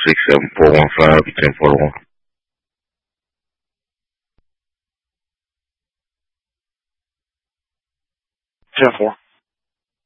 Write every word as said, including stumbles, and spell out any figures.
six seven four one five ten forty one. ten four.